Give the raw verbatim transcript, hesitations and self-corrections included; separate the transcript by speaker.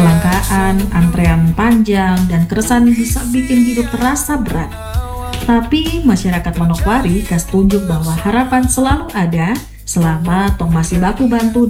Speaker 1: Kelangkaan, antrean panjang, dan keresahan bisa bikin hidup terasa berat. Tapi masyarakat Manokwari kas tunjuk bahwa harapan selalu ada selama tong masih baku bantu